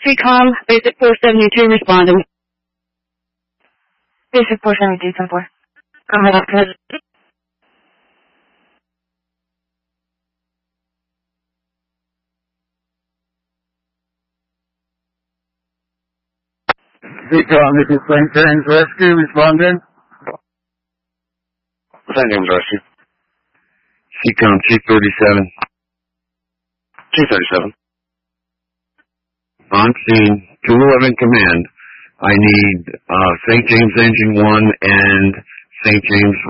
CCOM, Basic 472 responding. Basic 472, 10-4. Go ahead, officer. CCOM, this is St. James Rescue, responding. St. James Rescue. CCOM, Chief 37. Chief 37. On scene, 211 command. I need St. James Engine 1 and St. James